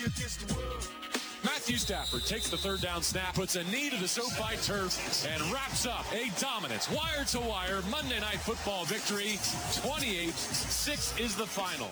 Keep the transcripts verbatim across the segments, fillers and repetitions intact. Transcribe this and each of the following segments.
against the world. Matthew Stafford takes the third down snap, puts a knee to the SoFi turf, and wraps up a dominant wire-to-wire Monday Night Football victory. twenty-eight six is the final.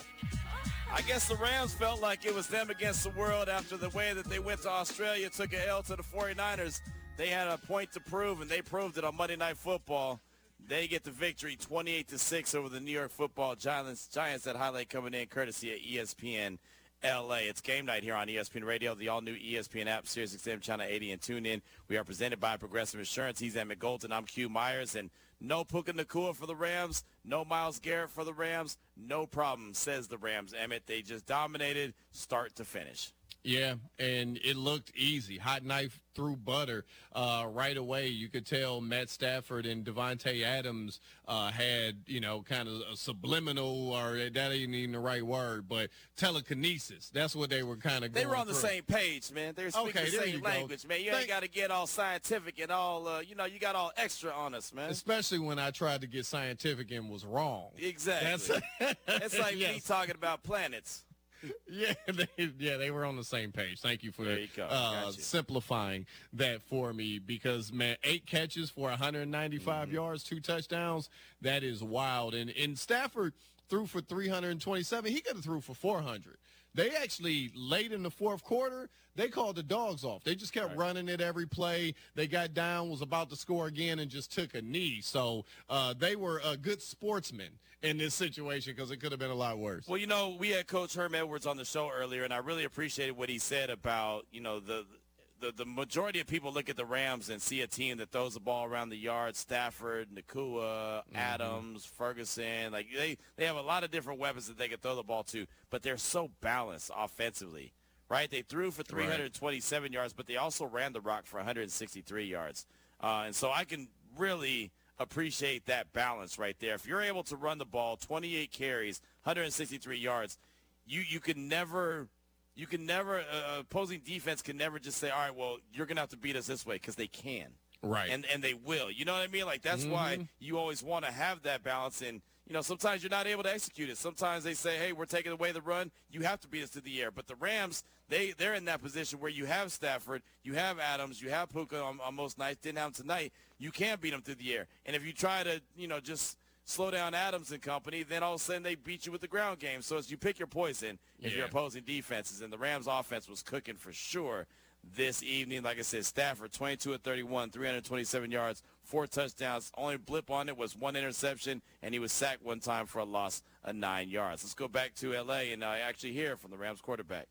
I guess the Rams felt like it was them against the world after the way that they went to Australia, took an L to the forty-niners. They had a point to prove, and they proved it on Monday Night Football. They get the victory twenty-eight to six over the New York Football Giants. Giants, that highlight coming in courtesy of E S P N L A. It's game night here on E S P N Radio, the all-new E S P N app, Sirius X M Channel eighty, and tune in. We are presented by Progressive Insurance. He's Emmett Golden. I'm Q Myers, and no Puka Nacua for the Rams, no Myles Garrett for the Rams. No problem, says the Rams. Emmett, they just dominated start to finish. Yeah, and it looked easy. Hot knife through butter uh, right away. You could tell Matt Stafford and Devontae Adams uh, had, you know, kind of a subliminal, or that ain't even the right word, but telekinesis. That's what they were kind of going They were on the through. same page, man. They were speaking Okay, the there same you go. language, man. You Thank- ain't got to get all scientific and all, uh, you know, you got all extra on us, man. Especially when I tried to get scientific and was wrong. Exactly. That's, It's like me yes. talking about planets. Yeah, they, yeah, they were on the same page. Thank you for There you go. uh, Gotcha. simplifying that for me because, man, eight catches for one hundred ninety-five Mm-hmm. yards, two touchdowns, that is wild. And, and Stafford threw for three hundred twenty-seven. He could have threw for four hundred. They actually, late in the fourth quarter, they called the dogs off. They just kept Right. running it every play. They got down, was about to score again, and just took a knee. So uh, they were a good sportsmen in this situation because it could have been a lot worse. Well, you know, we had Coach Herm Edwards on the show earlier, and I really appreciated what he said about, you know, the the, the majority of people look at the Rams and see a team that throws the ball around the yard. Stafford, Nacua, Adams, Ferguson. Like, they, they have a lot of different weapons that they can throw the ball to, but they're so balanced offensively, right? They threw for three hundred twenty-seven right. yards, but they also ran the rock for one hundred sixty-three yards. Uh, and so I can really appreciate that balance right there. If you're able to run the ball, twenty-eight carries, one hundred sixty-three yards, you you can never you can never uh, opposing defense can never just say, all right, well, you're gonna have to beat us this way, because they can, Right. and and they will. You know what I mean? Like, that's Mm-hmm. why you always want to have that balance. And you know, sometimes you're not able to execute it. Sometimes they say, hey, we're taking away the run. You have to beat us to the air. But the Rams, they, they're in that position where you have Stafford, you have Adams, you have Puka on, on most nights. Didn't have him tonight. You can't beat them through the air. And if you try to, you know, just slow down Adams and company, then all of a sudden they beat you with the ground game. So as you pick your poison if Yeah. you're opposing defenses. And the Rams offense was cooking for sure this evening. Like I said, Stafford, twenty-two of thirty-one, three hundred twenty-seven yards, four touchdowns. Only blip on it was one interception, and he was sacked one time for a loss of nine yards. Let's go back to L A and uh, actually hear from the Rams quarterback.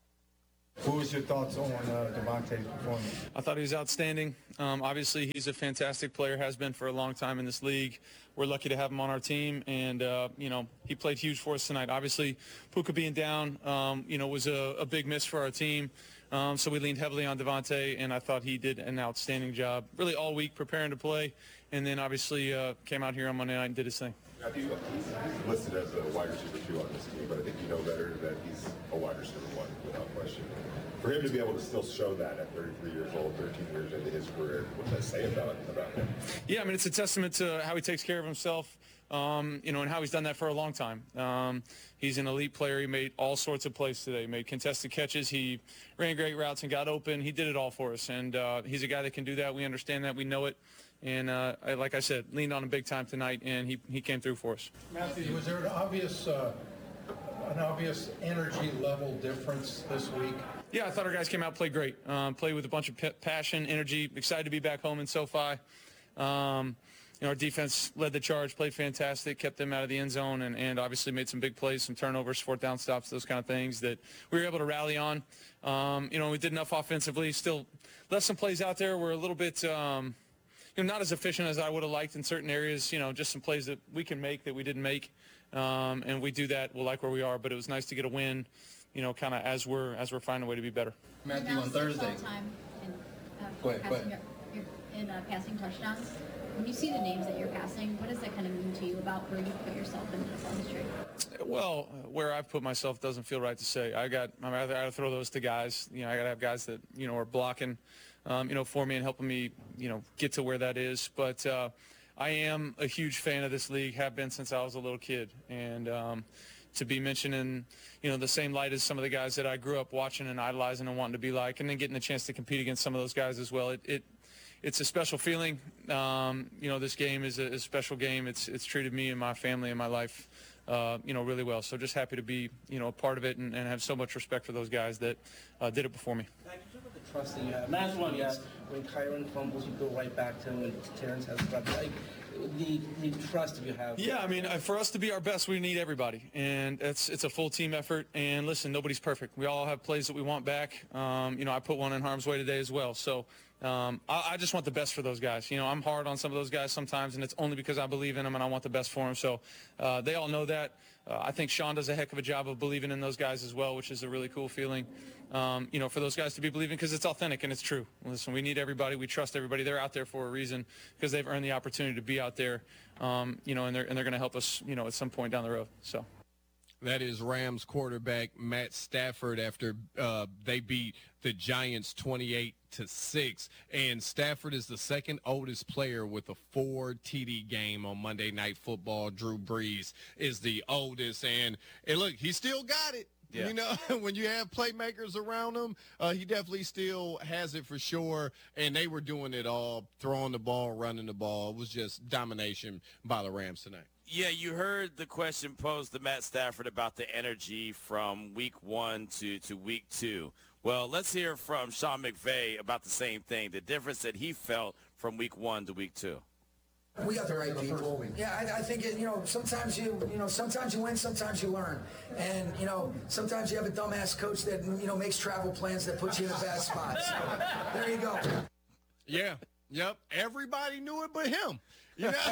What was your thoughts on uh, Devontae's performance? I thought he was outstanding. Um, obviously, he's a fantastic player, has been for a long time in this league. We're lucky to have him on our team, and, uh, you know, he played huge for us tonight. Obviously, Puka being down, um, you know, was a, a big miss for our team, um, so we leaned heavily on Devontae, and I thought he did an outstanding job really all week preparing to play, and then obviously uh, came out here on Monday night and did his thing. Matthew, he's listed as a wide receiver two on this team, but I think you know better that he's a wide receiver one without question. For him to be able to still show that at thirty-three years old, thirteen years into his career, what does that say about, about him? Yeah, I mean, it's a testament to how he takes care of himself, um, you know, and how he's done that for a long time. Um, he's an elite player. He made all sorts of plays today. He made contested catches. He ran great routes and got open. He did it all for us, and uh, he's a guy that can do that. We understand that. We know it. And uh, I, like I said, leaned on him big time tonight, and he, he came through for us. Matthew, was there an obvious, uh, an obvious energy level difference this week? Yeah, I thought our guys came out, played great. Um, played with a bunch of p- passion, energy, excited to be back home in SoFi. Um, you know, our defense led the charge, played fantastic, kept them out of the end zone, and, and obviously made some big plays, some turnovers, fourth down stops, those kind of things that we were able to rally on. Um, you know, we did enough offensively. Still left some plays out there. We're a little bit, um, you know, not as efficient as I would have liked in certain areas. You know, just some plays that we can make that we didn't make, um, and we do that. We'll like where we are, but it was nice to get a win. You know, kind of as we're as we're finding a way to be better. Matthew, on Thursday. Time in, uh, Go ahead, go passing, ahead. Your, your, in uh, passing touchdowns. When you see the names that you're passing, what does that kind of mean to you about where you put yourself in this industry? Well, where I've put myself doesn't feel right to say. I got, I got to throw those to guys. You know, I got to have guys that, you know, are blocking, um, you know, for me and helping me, you know, get to where that is. But uh, I am a huge fan of this league, have been since I was a little kid. And, um, to be mentioned in, you know, the same light as some of the guys that I grew up watching and idolizing and wanting to be like, and then getting a chance to compete against some of those guys as well. It, it it's a special feeling. Um, you know, this game is a, a special game. It's it's treated me and my family and my life, uh, you know, really well. So just happy to be, you know, a part of it and, and have so much respect for those guys that uh, did it before me. Trust that you have. Last one, yes. When Kyron fumbles, you go right back to him. When Terrence has trouble, like the the trust that you have. Yeah, I mean, uh, for us to be our best, we need everybody, and it's it's a full team effort. And listen, nobody's perfect. We all have plays that we want back. Um, you know, I put one in harm's way today as well. So um, I, I just want the best for those guys. You know, I'm hard on some of those guys sometimes, and it's only because I believe in them and I want the best for them. So uh, they all know that. Uh, I think Sean does a heck of a job of believing in those guys as well, which is a really cool feeling, um, you know, for those guys to be believing because it's authentic and it's true. Listen, we need everybody. We trust everybody. They're out there for a reason because they've earned the opportunity to be out there, um, you know, and they're, and they're going to help us, you know, at some point down the road. So. That is Rams quarterback Matt Stafford after uh, they beat the Giants twenty-eight to six. And Stafford is the second oldest player with a four T D game on Monday Night Football. Drew Brees is the oldest. And, and look, he still got it. Yeah. You know, when you have playmakers around him, uh, he definitely still has it for sure. And they were doing it all, throwing the ball, running the ball. It was just domination by the Rams tonight. Yeah, you heard the question posed to Matt Stafford about the energy from week one to, to week two. Well, let's hear from Sean McVay about the same thing, the difference that he felt from week one to week two. We got the right people. Yeah, I, I think, it, you know, sometimes you, you know, sometimes you win, sometimes you learn. And, you know, sometimes you have a dumbass coach that, you know, makes travel plans that puts you in a bad spot. So, there you go. Yeah, yep. Everybody knew it but him. You know,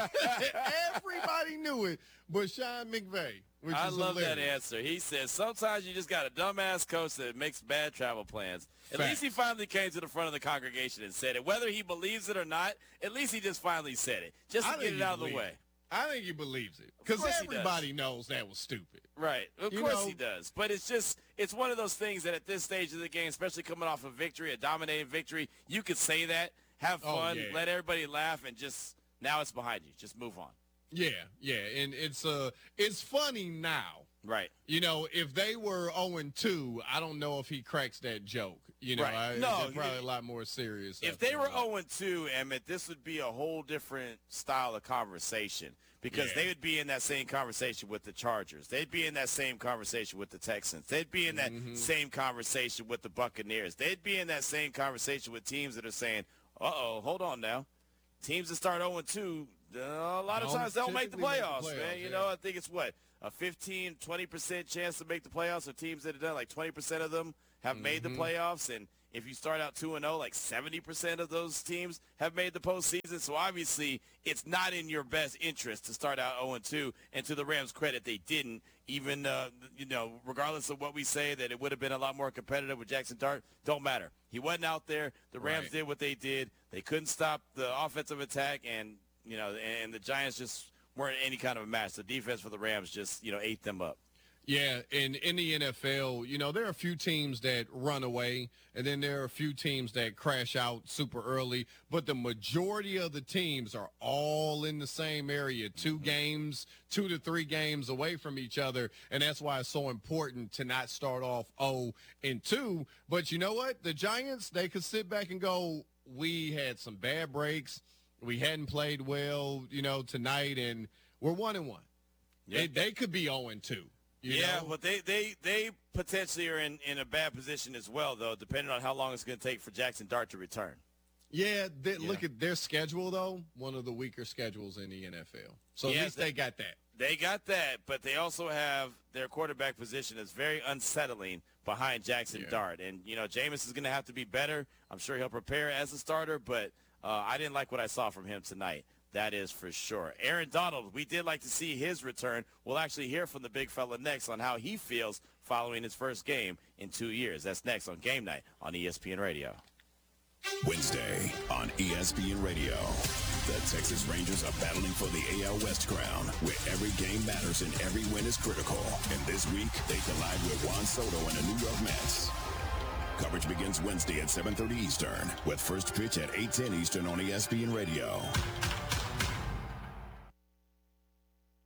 everybody knew it but Sean McVay. Which I is love hilarious. that answer. He says sometimes you just got a dumbass coach that makes bad travel plans. At Fact. least he finally came to the front of the congregation and said it. Whether he believes it or not, at least he just finally said it, just to I get think it he out of the believes way. it. I think he believes it because course he does. everybody knows that was stupid. Right. Of You course know- he does. But it's just, it's one of those things that at this stage of the game, especially coming off a victory, a dominating victory, you could say that, have Oh, fun, yeah. let everybody laugh, and just, now it's behind you. Just move on. Yeah, yeah, and it's uh, it's funny now. Right. You know, if they were oh and two, I don't know if he cracks that joke. You know, Right. I, No, they're probably if- a lot more serious. If after they were that. oh and two, Emmett, this would be a whole different style of conversation because Yeah. they would be in that same conversation with the Chargers. They'd be in that same conversation with the Texans. They'd be in that Mm-hmm. same conversation with the Buccaneers. They'd be in that same conversation with teams that are saying, uh-oh, hold on now. Teams that start oh and two, uh, a lot of Don't times they'll make the typically make the playoffs, playoffs, man. You yeah. know, I think it's what, a fifteen, twenty percent chance to make the playoffs, or teams that have done like twenty percent of them have made the Mm-hmm. playoffs, and if you start out two and oh, like seventy percent of those teams have made the postseason. So obviously, it's not in your best interest to start out oh and two. And to the Rams' credit, they didn't. Even uh, you know, regardless of what we say, that it would have been a lot more competitive with Jackson Dart. Don't matter. He wasn't out there. The Rams Right. did what they did. They couldn't stop the offensive attack, and you know, and the Giants just weren't any kind of a match. The defense for the Rams just you know ate them up. Yeah, and in the N F L, you know, there are a few teams that run away, and then there are a few teams that crash out super early, but the majority of the teams are all in the same area, two games, two to three games away from each other, and that's why it's so important to not start off oh and two. But you know what? The Giants, they could sit back and go, we had some bad breaks, we hadn't played well, you know, tonight, and we're one and one. Yeah. They, they could be oh and two. You yeah, know? but they, they, they potentially are in, in a bad position as well, though, depending on how long it's going to take for Jackson Dart to return. Yeah, they, Yeah. look at their schedule, though, one of the weaker schedules in the N F L. So Yeah, at least they- they got that. They got that, but they also have their quarterback position is very unsettling behind Jackson Yeah. Dart. And, you know, Jameis is going to have to be better. I'm sure he'll prepare as a starter, but uh, I didn't like what I saw from him tonight. That is for sure. Aaron Donald, we did like to see his return. We'll actually hear from the big fella next on how he feels following his first game in two years. That's next on Game Night on E S P N Radio. Wednesday on E S P N Radio. The Texas Rangers are battling for the A L West crown, where every game matters and every win is critical. And this week, they collide with Juan Soto and the New York Mets. Coverage begins Wednesday at seven thirty Eastern, with first pitch at eight ten Eastern on E S P N Radio.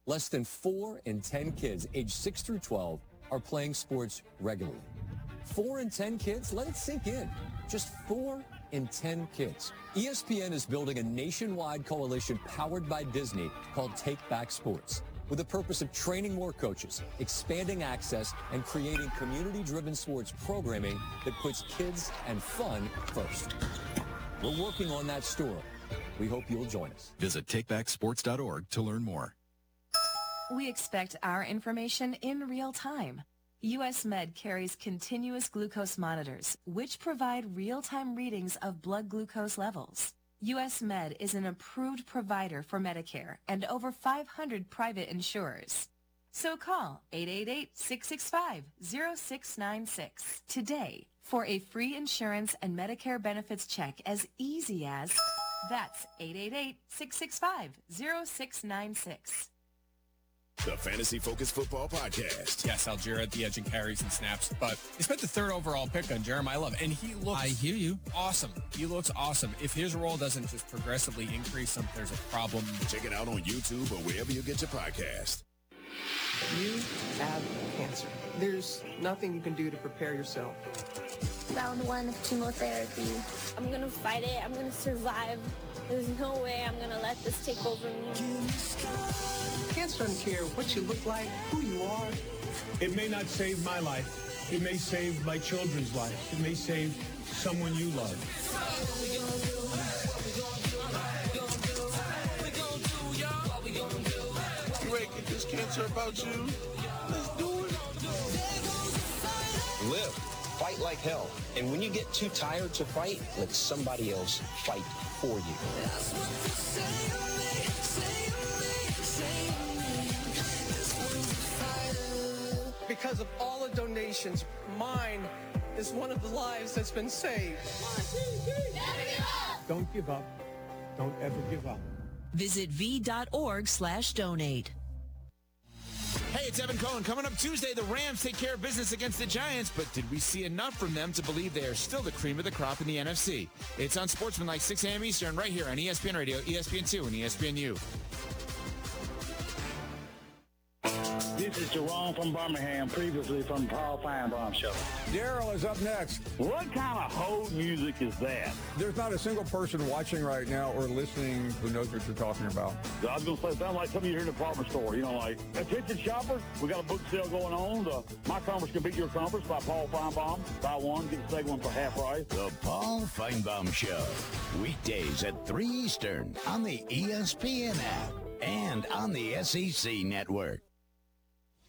less than four in ten kids aged six through twelve are playing sports regularly. Four in ten kids? Let it sink in. Just four in ten kids. E S P N is building a nationwide coalition powered by Disney called Take Back Sports, with the purpose of training more coaches, expanding access, and creating community-driven sports programming that puts kids and fun first. We're working on that story. We hope you'll join us. Visit take back sports dot org to learn more. We expect our information in real time. U S Med carries continuous glucose monitors, which provide real-time readings of blood glucose levels. U S Med is an approved provider for Medicare and over five hundred private insurers. So call eight eight eight, six six five, zero six nine six today for a free insurance and Medicare benefits check as easy as, that's eight eight eight, six six five, zero six nine six. The Fantasy Focus Football Podcast. Yes, Algier at the edge and carries and snaps, but they spent the third overall pick on Jeremiah Love, and he looks I hear you. awesome. He looks awesome. If his role doesn't just progressively increase, there's a problem. Check it out on YouTube or wherever you get your podcast. You have cancer. There's nothing you can do to prepare yourself. Round one of chemotherapy. I'm going to fight it. I'm going to survive. There's no way I'm going to let this take over me. Cancer doesn't care what you look like, who you are. It may not save my life. It may save my children's life. It may save someone you love. You ready to get this cancer about you? Let's do it. Live. Fight like hell. And when you get too tired to fight, let somebody else fight for you. Because of all the donations, mine is one of the lives that's been saved. Don't give up. Don't ever give up. Visit v.org slash donate. Hey, it's Evan Cohen. Coming up Tuesday, the Rams take care of business against the Giants, but did we see enough from them to believe they are still the cream of the crop in the N F C? It's on Sportsman six a.m. Eastern, right here on E S P N Radio, E S P N two, and E S P N U. This is Jerome from Birmingham, previously from Paul Feinbaum Show. Daryl is up next. What kind of hold music is that? There's not a single person watching right now or listening who knows what you're talking about. I was going to say, it sounds like something you hear in a department store. You know, like, attention shoppers, we got a book sale going on. The My Conference Can Beat Your Conference by Paul Feinbaum. Buy one, get the second one for half price. The Paul Feinbaum Show. Weekdays at three Eastern on the E S P N app and on the S E C network.